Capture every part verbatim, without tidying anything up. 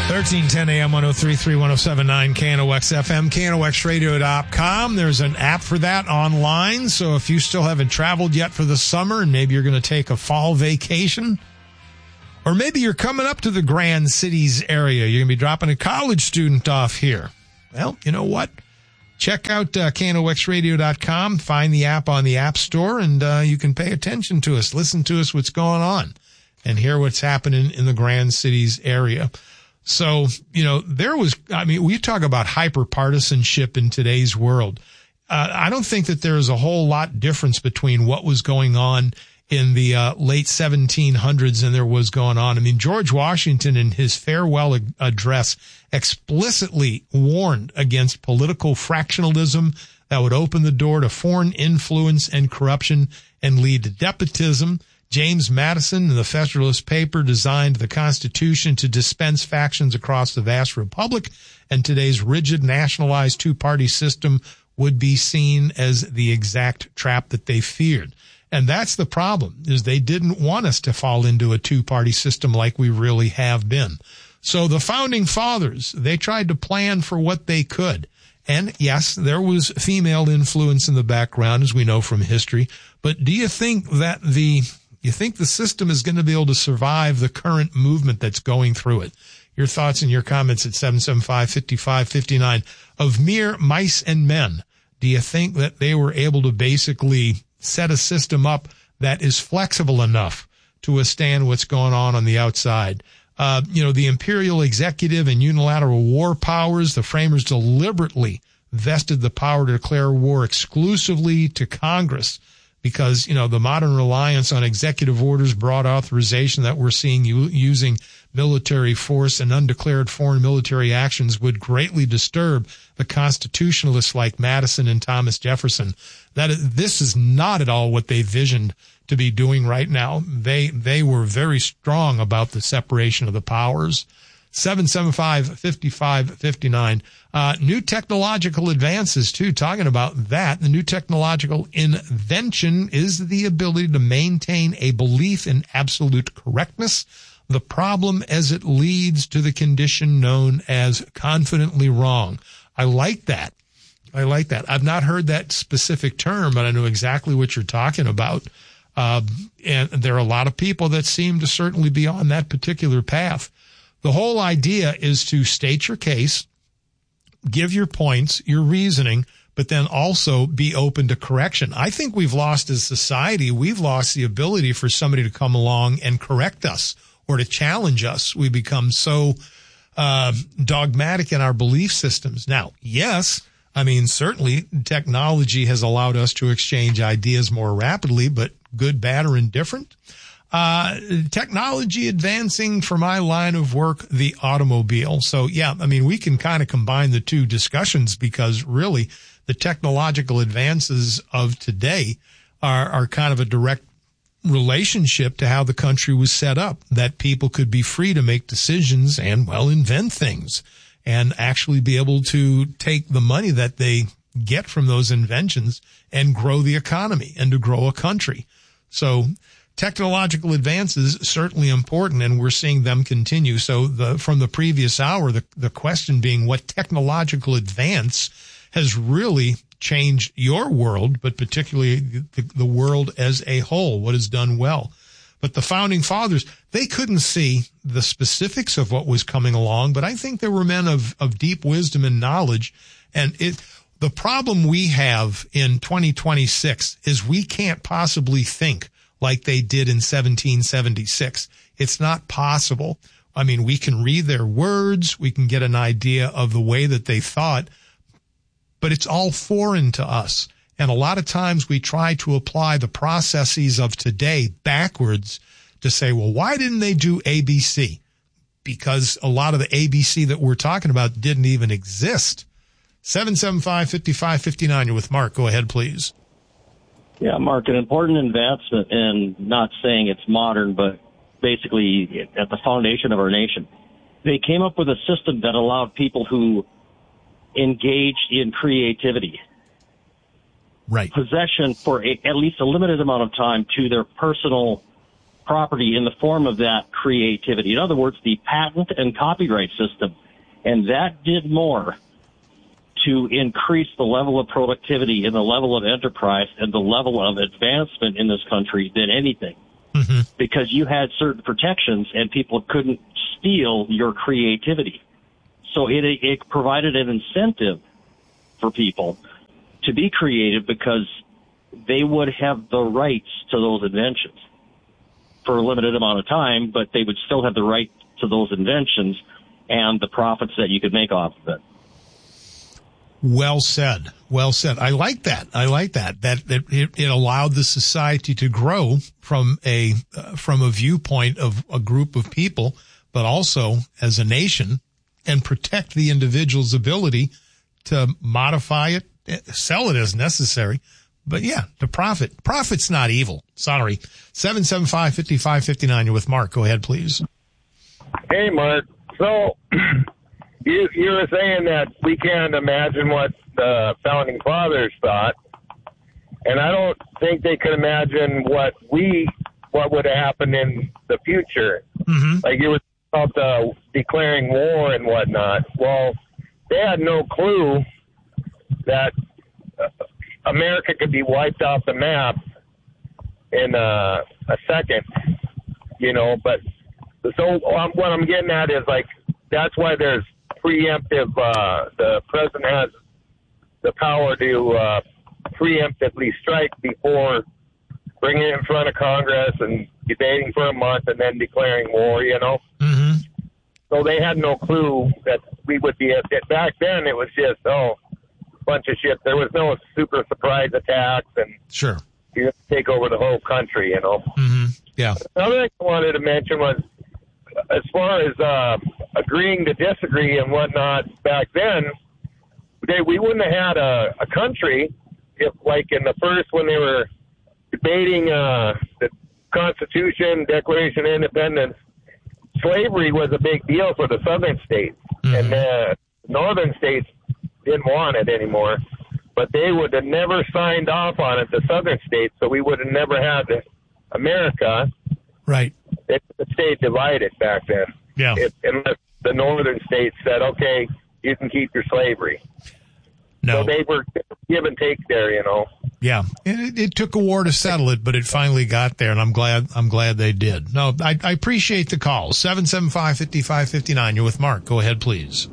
thirteen ten A M, one oh three point three, one oh seven point nine K N O X F M, K N O X radio dot com. There's an app for that online, so if you still haven't traveled yet for the summer and maybe you're going to take a fall vacation, or maybe you're coming up to the Grand Cities area, you're going to be dropping a college student off here. Well, you know what? Check out uh, K N O X radio dot com, find the app on the App Store, and uh, you can pay attention to us, listen to us, what's going on, and hear what's happening in the Grand Cities area. So, you know, there was, I mean, we talk about hyper-partisanship in today's world. Uh, I don't think that there is a whole lot difference between what was going on in the uh, late seventeen hundreds and there was going on. I mean, George Washington in his farewell ag- address explicitly warned against political fractionalism that would open the door to foreign influence and corruption and lead to despotism. James Madison in the Federalist paper designed the Constitution to dispense factions across the vast republic, and today's rigid nationalized two-party system would be seen as the exact trap that they feared. And that's the problem, is they didn't want us to fall into a two-party system like we really have been. So the Founding Fathers, they tried to plan for what they could. And yes, there was female influence in the background, as we know from history. But do you think that the You think the system is going to be able to survive the current movement that's going through it? Your thoughts and your comments at seven seven five, five five five nine. Of mere mice and men, do you think that they were able to basically set a system up that is flexible enough to withstand what's going on on the outside? Uh, you know, the imperial executive and unilateral war powers, the framers deliberately vested the power to declare war exclusively to Congress, because, you know, the modern reliance on executive orders, broad authorization that we're seeing u- using military force and undeclared foreign military actions would greatly disturb the constitutionalists like Madison and Thomas Jefferson. That is, this is not at all what they visioned to be doing right now. They, they were very strong about the separation of the powers. seven seven five, five five five nine. Uh, new technological advances, too, talking about that. The new technological invention is the ability to maintain a belief in absolute correctness. The problem as it leads to the condition known as confidently wrong. I like that. I like that. I've not heard that specific term, but I know exactly what you're talking about. Uh, and there are a lot of people that seem to certainly be on that particular path. The whole idea is to state your case, give your points, your reasoning, but then also be open to correction. I think we've lost as society, we've lost the ability for somebody to come along and correct us or to challenge us. We become so uh, dogmatic in our belief systems. Now, yes, I mean, certainly technology has allowed us to exchange ideas more rapidly, but good, bad, or indifferent. Uh, technology advancing for my line of work, the automobile. So yeah, I mean, we can kind of combine the two discussions because really the technological advances of today are, are kind of a direct relationship to how the country was set up, that people could be free to make decisions and, well, invent things and actually be able to take the money that they get from those inventions and grow the economy and to grow a country. So technological advances certainly important, and we're seeing them continue. So the, from the previous hour, the, the question being what technological advance has really changed your world, but particularly the, the world as a whole, what has done well. But the Founding Fathers, they couldn't see the specifics of what was coming along, but I think they were men of, of deep wisdom and knowledge. And it, the problem we have in twenty twenty-six is we can't possibly think like they did in seventeen seventy-six. It's not possible. I mean, we can read their words, we can get an idea of the way that they thought, but it's all foreign to us. And a lot of times we try to apply the processes of today backwards to say, well, why didn't they do A B C? Because a lot of the A B C that we're talking about didn't even exist. seven seven five, five five five nine, you're with Mark. Go ahead, please. Yeah, Mark, an important advancement, and not saying it's modern, but basically at the foundation of our nation. They came up with a system that allowed people who engaged in creativity, right, possession for a, at least a limited amount of time to their personal property in the form of that creativity. In other words, the patent and copyright system. And that did more to increase the level of productivity and the level of enterprise and the level of advancement in this country than anything. Mm-hmm. Because you had certain protections and people couldn't steal your creativity. So it, it provided an incentive for people to be creative because they would have the rights to those inventions for a limited amount of time, but they would still have the right to those inventions and the profits that you could make off of it. Well said. Well said. I like that. I like that. That, that it, it allowed the society to grow from a uh, from a viewpoint of a group of people, but also as a nation, and protect the individual's ability to modify it, sell it as necessary. But yeah, to profit. Profit's not evil. Sorry. seven seven five, five five five nine. You're with Mark. Go ahead, please. Hey, Mark. So you, you were saying that we can't imagine what the Founding Fathers thought. And I don't think they could imagine what we, what would have happened in the future. Mm-hmm. Like you were about the declaring war and whatnot. Well, they had no clue that uh, America could be wiped off the map in uh, a second, you know. But so um, what I'm getting at is, like, that's why there's preemptive. Uh, the president has the power to uh, preemptively strike before bringing it in front of Congress and debating for a month and then declaring war, you know. Mm-hmm. So they had no clue that we would be at it. Back then, it was just, oh, a bunch of shit. There was no super surprise attacks and sure, you take over the whole country, you know. Mm-hmm. Yeah. Another thing I wanted to mention was, as far as uh, agreeing to disagree and whatnot, back then, they, we wouldn't have had a, a country if, like, in the first, when they were debating uh, the Constitution, Declaration of Independence, slavery was a big deal for the southern states. Mm-hmm. And the northern states didn't want it anymore. But they would have never signed off on it, the southern states, so we would have never had America. Right. It stayed divided back then. Yeah. It, unless the northern states said, okay, you can keep your slavery. No. So they were give and take there, you know. Yeah. It, it took a war to settle it, but it finally got there, and I'm glad I'm glad they did. No, I, I appreciate the call. seven seven five, five five five nine. You're with Mark. Go ahead, please.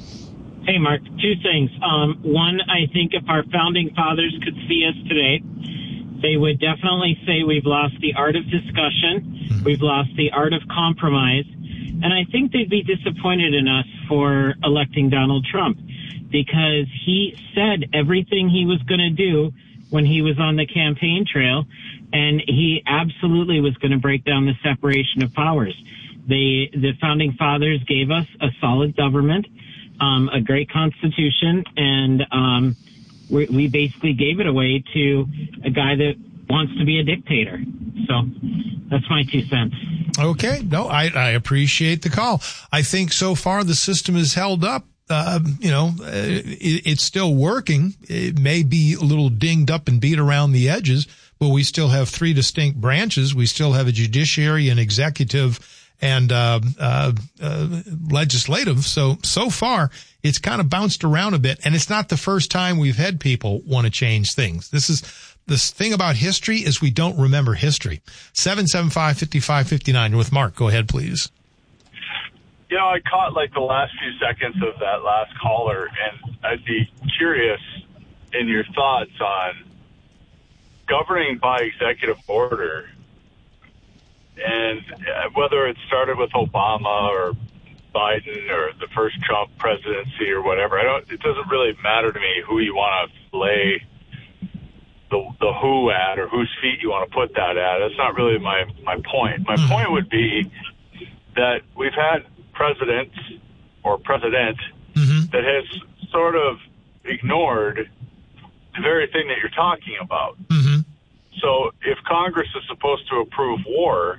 Hey, Mark, two things. Um, one, I think if our founding fathers could see us today, they would definitely say we've lost the art of discussion, mm-hmm. we've lost the art of compromise, and I think they'd be disappointed in us for electing Donald Trump, because he said everything he was going to do when he was on the campaign trail, and he absolutely was going to break down the separation of powers. They, the founding fathers gave us a solid government, um, a great constitution, and um, we, we basically gave it away to a guy that wants to be a dictator. So that's my two cents. Okay. No, I, I appreciate the call. I think so far the system is held up. Uh, you know, uh, it, it's still working. It may be a little dinged up and beat around the edges, but we still have three distinct branches. We still have a judiciary, an executive, and uh, uh, uh, legislative. So, so far, it's kind of bounced around a bit. And it's not the first time we've had people want to change things. This is this thing about history is we don't remember history. seven seven five, five five five nine. You're with Mark. Go ahead, please. You know, I caught like the last few seconds of that last caller, and I'd be curious in your thoughts on governing by executive order, and whether it started with Obama or Biden or the first Trump presidency or whatever. I don't. It doesn't really matter to me who you want to lay the the who at or whose feet you want to put that at. That's not really my my point. My point would be that we've had presidents or president mm-hmm. that has sort of ignored the very thing that you're talking about. Mm-hmm. So if Congress is supposed to approve war,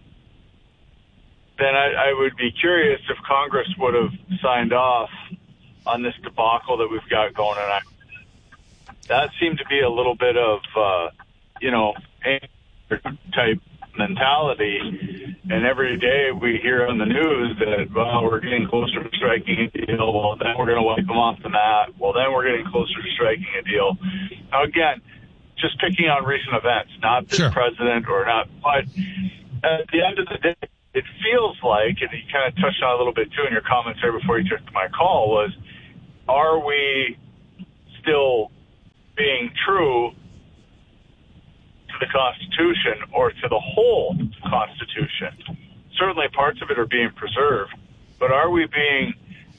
then I, I would be curious if Congress would have signed off on this debacle that we've got going on. That seemed to be a little bit of, uh, you know, type mentality. And every day we hear on the news that, well, we're getting closer to striking a deal. Well, then we're going to wipe them off the map. Well, then we're getting closer to striking a deal. Now, again, just picking on recent events, not this Sure. president or not. But at the end of the day, it feels like, and you kind of touched on it a little bit too in your comments there before you took my call, was are we still being true to the Constitution or to the whole Constitution? Certainly parts of it are being preserved, but are we being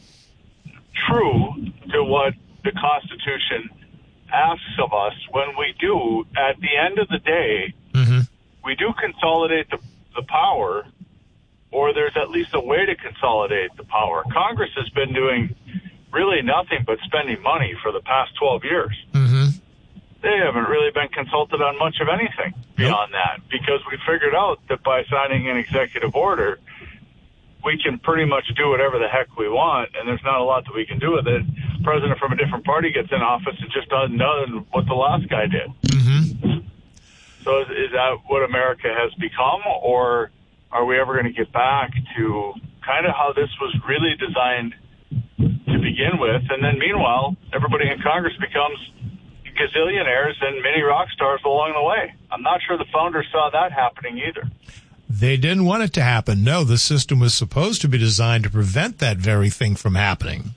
true to what the Constitution asks of us when we do, at the end of the day, mm-hmm. we do consolidate the, the power, or there's at least a way to consolidate the power. Congress has been doing really nothing but spending money for the past twelve years. Mm-hmm. They haven't really been consulted on much of anything beyond nope. that, because we figured out that by signing an executive order, we can pretty much do whatever the heck we want, and there's not a lot that we can do with it. The president from a different party gets in office and just doesn't know what the last guy did. Mm-hmm. So is, is that what America has become, or are we ever going to get back to kind of how this was really designed to begin with? And then meanwhile, everybody in Congress becomes gazillionaires and mini rock stars along the way. I'm not sure the founders saw that happening either. They didn't want it to happen. No, the system was supposed to be designed to prevent that very thing from happening.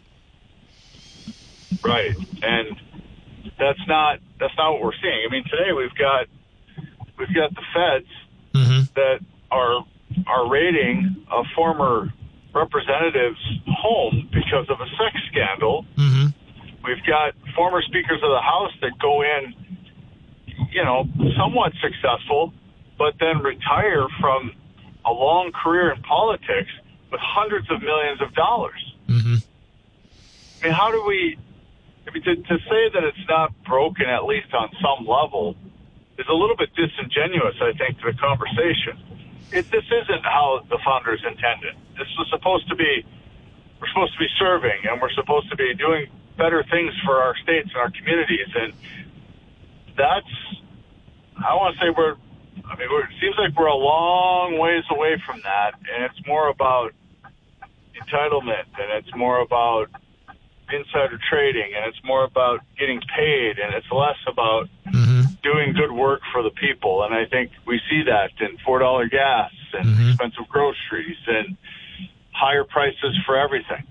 Right. And that's not that's not what we're seeing. I mean, today we've got we've got the feds mm-hmm. that are are raiding a former representative's home because of a sex scandal. Mm-hmm. We've got former speakers of the House that go in, you know, somewhat successful, but then retire from a long career in politics with hundreds of millions of dollars. Mm-hmm. I mean, how do we, I mean, to, to say that it's not broken, at least on some level, is a little bit disingenuous, I think, to the conversation. It, this isn't how the founders intended. This was supposed to be, we're supposed to be serving, and we're supposed to be doing better things for our states and our communities, and that's, I want to say we're, I mean, we're, it seems like we're a long ways away from that, and it's more about entitlement, and it's more about insider trading, and it's more about getting paid, and it's less about mm-hmm. doing good work for the people. And I think we see that in four dollar gas and mm-hmm. expensive groceries and higher prices for everything.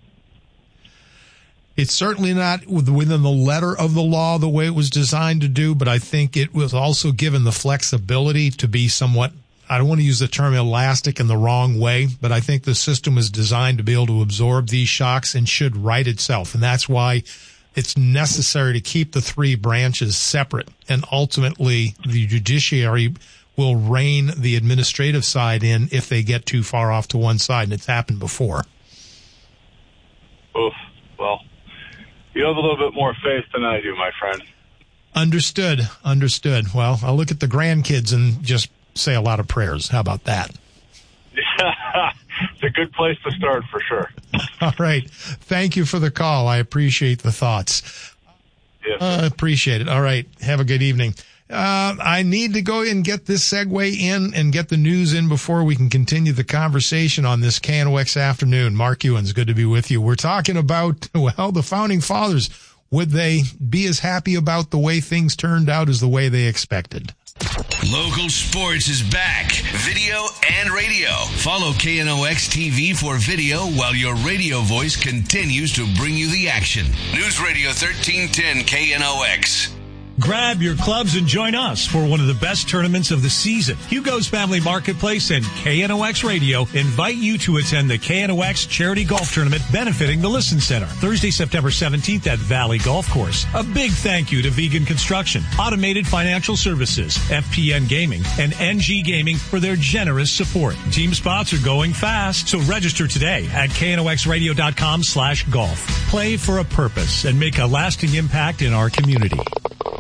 It's certainly not within the letter of the law the way it was designed to do, but I think it was also given the flexibility to be somewhat, I don't want to use the term elastic in the wrong way, but I think the system was designed to be able to absorb these shocks and should right itself. And that's why it's necessary to keep the three branches separate. And ultimately, the judiciary will rein the administrative side in if they get too far off to one side, and it's happened before. Oof. Well, you have a little bit more faith than I do, my friend. Understood. Understood. Well, I'll look at the grandkids and just say a lot of prayers. How about that? It's a good place to start for sure. All right. Thank you for the call. I appreciate the thoughts. Yes. I uh, appreciate it. All right. Have a good evening. Uh, I need to go and get this segue in and get the news in before we can continue the conversation on this K N O X afternoon. Mark Ewens, good to be with you. We're talking about, well, the founding fathers. Would they be as happy about the way things turned out as the way they expected? Local sports is back. Video and radio. Follow K N O X T V for video while your radio voice continues to bring you the action. News Radio thirteen ten K N O X. Grab your clubs and join us for one of the best tournaments of the season. Hugo's Family Marketplace and K N O X Radio invite you to attend the K N O X Charity Golf Tournament benefiting the Listen Center, Thursday, September seventeenth at Valley Golf Course. A big thank you to Vegan Construction, Automated Financial Services, F P N Gaming, and N G Gaming for their generous support. Team spots are going fast, so register today at K N O X radio dot com slash golf. Play for a purpose and make a lasting impact in our community.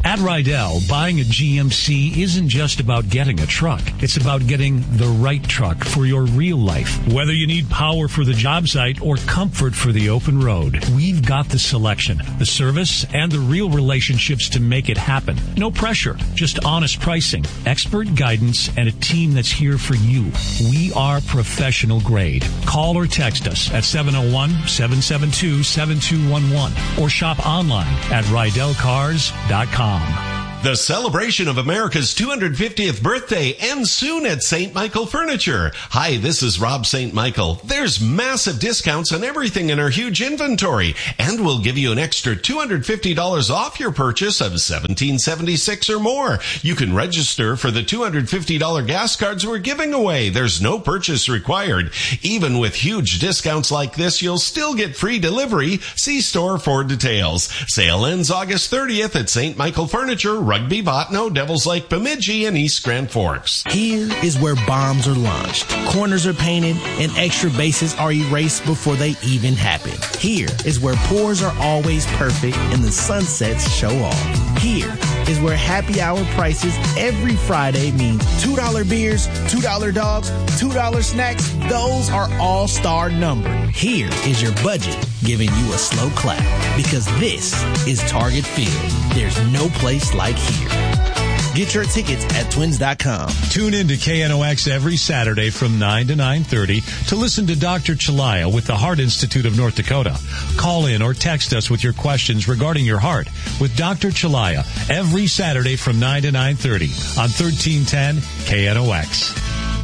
At Rydell, buying a G M C isn't just about getting a truck. It's about getting the right truck for your real life. Whether you need power for the job site or comfort for the open road, we've got the selection, the service, and the real relationships to make it happen. No pressure, just honest pricing, expert guidance, and a team that's here for you. We are professional grade. Call or text us at seven oh one, seven seven two, seven two one one or shop online at rydell cars dot com. The celebration of America's two hundred fiftieth birthday ends soon at Saint Michael Furniture. Hi, this is Rob Saint Michael. There's massive discounts on everything in our huge inventory, and we'll give you an extra two hundred fifty dollars off your purchase of seventeen seventy-six or more. You can register for the two hundred fifty dollars gas cards we're giving away. There's no purchase required. Even with huge discounts like this, you'll still get free delivery. See store for details. Sale ends August thirtieth at Saint Michael Furniture, Rugby, Botno, Devils Lake, Bemidji, and East Grand Forks. Here is where bombs are launched, corners are painted, and extra bases are erased before they even happen. Here is where pours are always perfect and the sunsets show off. Here is where happy hour prices every Friday mean two dollar beers, two dollar dogs, two dollar snacks. Those are all-star numbered. Here is your budget giving you a slow clap, because this is Target Field. There's no place like here. Get your tickets at twins dot com. Tune in to K N O X every Saturday from nine to nine thirty to listen to Doctor Chalaya with the Heart Institute of North Dakota. Call in or text us with your questions regarding your heart with Doctor Chalaya every Saturday from nine to nine thirty on thirteen ten K N O X.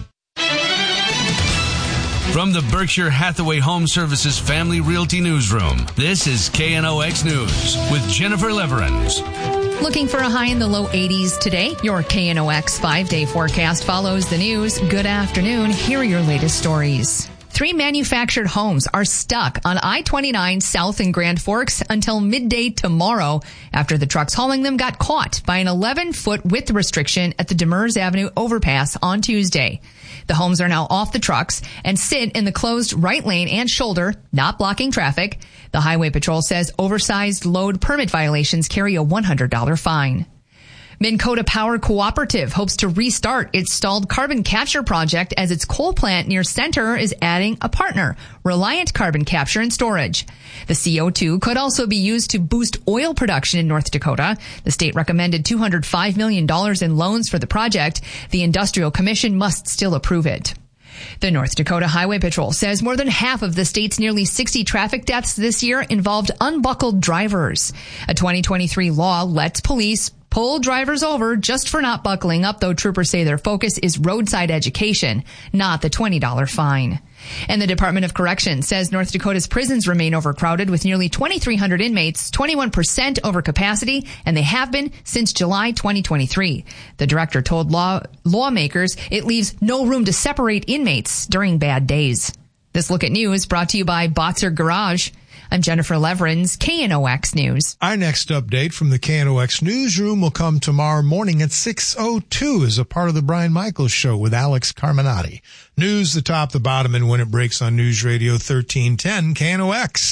From the Berkshire Hathaway Home Services Family Realty Newsroom, this is K N O X News with Jennifer Leverins. Looking for a high in the low eighties today? Your K N O X five-day forecast follows the news. Good afternoon. Here are your latest stories. Three manufactured homes are stuck on I twenty-nine south in Grand Forks until midday tomorrow after the trucks hauling them got caught by an eleven-foot width restriction at the Demers Avenue overpass on Tuesday. The homes are now off the trucks and sit in the closed right lane and shoulder, not blocking traffic. The Highway Patrol says oversized load permit violations carry a one hundred dollars fine. Minn Kota Power Cooperative hopes to restart its stalled carbon capture project as its coal plant near Center is adding a partner, Reliant Carbon Capture and Storage. The C O two could also be used to boost oil production in North Dakota. The state recommended two hundred five million dollars in loans for the project. The Industrial Commission must still approve it. The North Dakota Highway Patrol says more than half of the state's nearly sixty traffic deaths this year involved unbuckled drivers. A twenty twenty-three law lets police pull drivers over just for not buckling up, though troopers say their focus is roadside education, not the twenty dollars fine. And the Department of Corrections says North Dakota's prisons remain overcrowded with nearly twenty-three hundred inmates, twenty-one percent over capacity, and they have been since July twenty twenty-three. The director told law lawmakers it leaves no room to separate inmates during bad days. This Look at News brought to you by Botzer Garage. I'm Jennifer Leverins, K N O X News. Our next update from the K N O X Newsroom will come tomorrow morning at six oh two as a part of the Brian Michaels Show with Alex Carminati. News, the top, the bottom, and when it breaks on News Radio thirteen ten K N O X.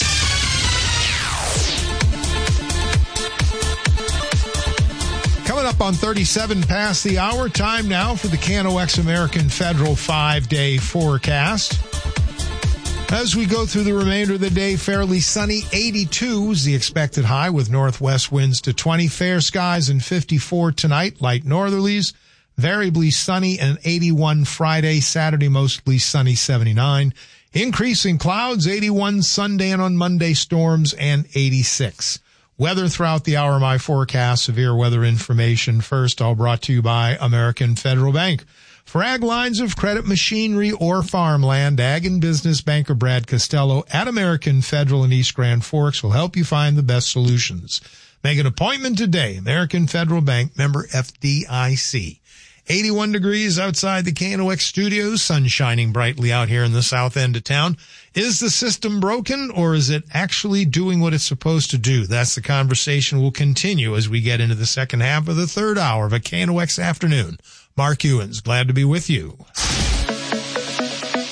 Coming up on thirty-seven past the hour, time now for the K N O X American Federal five-day forecast. As we go through the remainder of the day, fairly sunny. eighty-two is the expected high with northwest winds to twenty. Fair skies and fifty-four tonight. Light northerlies. Variably sunny and eighty-one Friday. Saturday mostly sunny, seventy-nine. Increasing clouds, eighty-one Sunday, and on Monday storms and eighty-six. Weather throughout the hour, my forecast. Severe weather information first, all brought to you by American Federal Bank. For ag lines of credit, machinery, or farmland, Ag and Business Banker Brad Costello at American Federal in East Grand Forks will help you find the best solutions. Make an appointment today. American Federal Bank, member F D I C. eighty-one degrees outside the K N O X studios, sun shining brightly out here in the south end of town. Is the system broken, or is it actually doing what it's supposed to do? That's the conversation we'll continue as we get into the second half of the third hour of a K N O X afternoon. Mark Ewens, glad to be with you.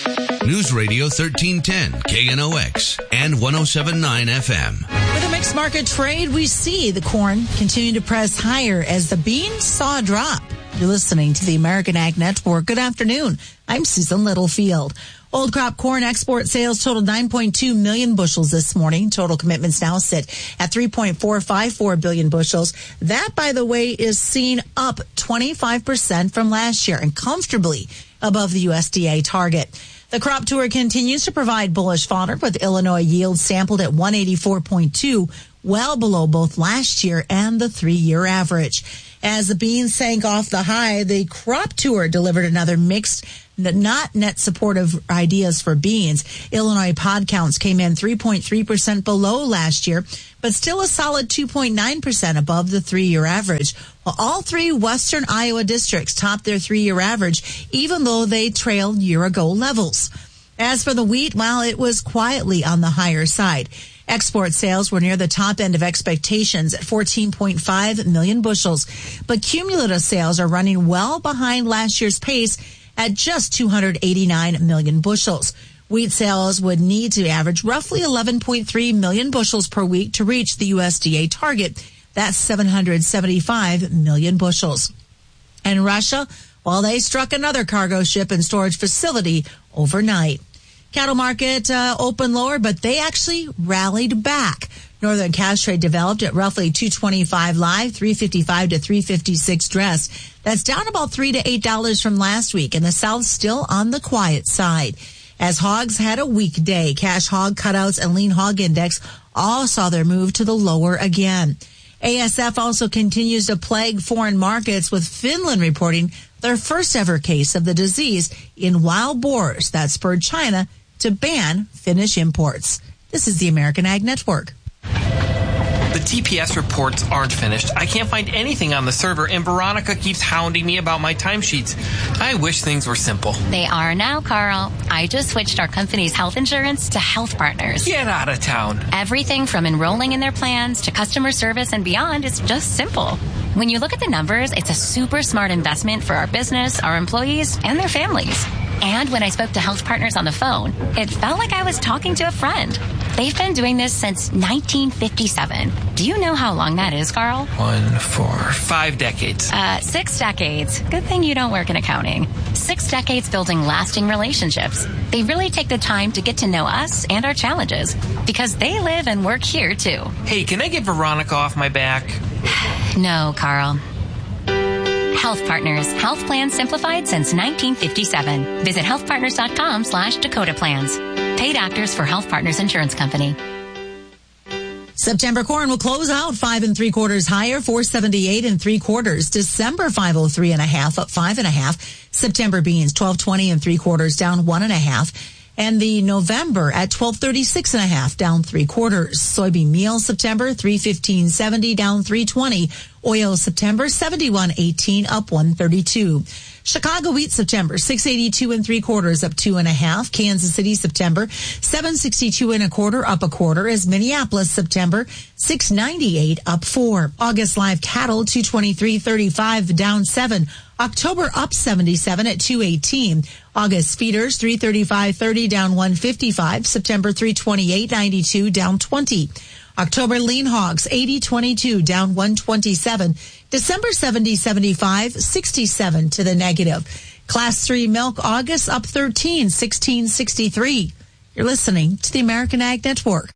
News Radio thirteen ten, K N O X, and one oh seven point nine F M. With a mixed market trade, we see the corn continue to press higher as the beans saw a drop. You're listening to the American Ag Network. Good afternoon. I'm Susan Littlefield. Old crop corn export sales totaled nine point two million bushels this morning. Total commitments now sit at three point four five four billion bushels. That, by the way, is seen up twenty-five percent from last year and comfortably above the U S D A target. The crop tour continues to provide bullish fodder, with Illinois yields sampled at one eighty-four point two, well below both last year and the three-year average. As the beans sank off the high, the crop tour delivered another mixed, not net supportive ideas for beans. Illinois pod counts came in three point three percent below last year, but still a solid two point nine percent above the three-year average. Well, all three western Iowa districts topped their three-year average, even though they trailed year-ago levels. As for the wheat, well, it was quietly on the higher side. Export sales were near the top end of expectations at fourteen point five million bushels, but cumulative sales are running well behind last year's pace at just two hundred eighty-nine million bushels. Wheat sales would need to average roughly eleven point three million bushels per week to reach the U S D A target. That's seven hundred seventy-five million bushels. And Russia, well, they struck another cargo ship and storage facility overnight. Cattle market uh, opened lower, but they actually rallied back. Northern cash trade developed at roughly two twenty-five live, three fifty-five to three fifty-six dress. That's down about three to eight dollars from last week, and the South still on the quiet side. As hogs had a weak day, cash hog cutouts and lean hog index all saw their move to the lower again. A S F also continues to plague foreign markets, with Finland reporting their first ever case of the disease in wild boars that spurred China to ban Finnish imports. This is the American Ag Network. The T P S reports aren't finished. I can't find anything on the server, and Veronica keeps hounding me about my timesheets. I wish things were simple. They are now, Carl. I just switched our company's health insurance to Health Partners. Get out of town. Everything from enrolling in their plans to customer service and beyond is just simple. When you look at the numbers, it's a super smart investment for our business, our employees, and their families. And when I spoke to Health Partners on the phone, it felt like I was talking to a friend. They've been doing this since nineteen fifty-seven. Do you know how long that is, Carl? One, four, five decades. Uh, six decades. Good thing you don't work in accounting. Six decades building lasting relationships. They really take the time to get to know us and our challenges, because they live and work here, too. Hey, can I get Veronica off my back? No, Carl. Health Partners. Health plans simplified since nineteen fifty-seven. Visit healthpartners.com slash Dakota plans. Paid actors for Health Partners Insurance Company. September corn will close out five and three quarters higher, four seventy-eight and three quarters. December five oh three and a half, up five and a half. September beans twelve twenty and three quarters, down one and a half. And the November at twelve thirty-six and a half, down three quarters. Soybean meal September three fifteen seventy, down three twenty. Oil September seventy-one eighteen, up one thirty-two. Chicago wheat September six eighty-two and three quarters, up two and a half. Kansas City September seven sixty-two and a quarter, up a quarter. As Minneapolis September six ninety-eight, up four. August live cattle two twenty-three thirty-five, down seven. October up seventy-seven at two eighteen. August feeders three thirty-five thirty, down one fifty-five. September three twenty-eight ninety-two, down twenty. October lean hogs eighty twenty-two, down one twenty-seven. December seventy seventy-five, sixty-seven to the negative. Class three milk August up thirteen, sixteen sixty-three. You're listening to the American Ag Network.